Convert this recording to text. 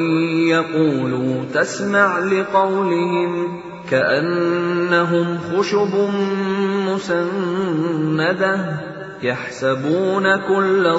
يَقُولُوا تَسْمَعْ لِقَوْلِهِمْ كَأَنَّهُمْ خُشُبٌ مُّسَنَّدَةٌ يَحْسَبُونَ كُلَّ